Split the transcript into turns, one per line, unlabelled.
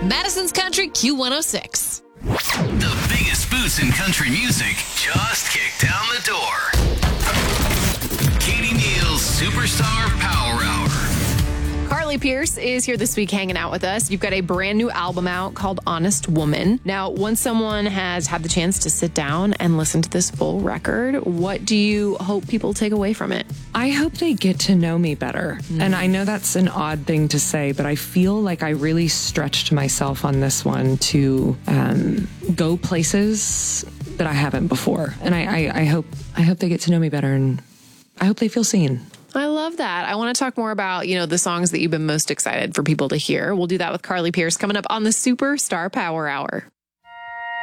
Madison's Country Q106.
The biggest boosts in country music just kicked down the door. Katie Neal's Superstar Power Hour.
Carly Pearce is here this week hanging out with us. You've got a brand new album out called Honest Woman. Now, once someone has had the chance to sit down and listen to this full record, what do you hope people take away from it?
I hope they get to know me better. And I know that's an odd thing to say, but I feel like I really stretched myself on this one to go places that I haven't before. And I hope they get to know me better, and I hope they feel seen.
I love that. I want to talk more about, the songs that you've been most excited for people to hear. We'll do that with Carly Pearce coming up on the Superstar Power Hour.